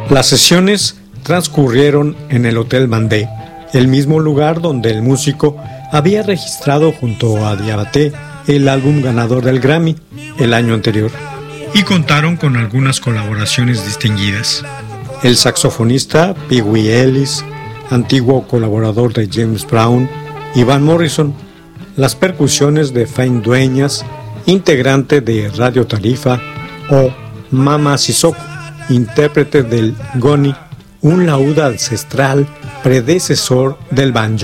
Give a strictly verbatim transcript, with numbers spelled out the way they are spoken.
Las sesiones transcurrieron en el Hotel Bandé, el mismo lugar donde el músico había registrado junto a Diabaté el álbum ganador del Grammy el año anterior, y contaron con algunas colaboraciones distinguidas. El saxofonista Pee Wee Ellis, antiguo colaborador de James Brown, y Van Morrison, las percusiones de Fain Dueñas, integrante de Radio Tarifa, o Mama Sissoko, intérprete del goni, un laúd ancestral predecesor del banjo.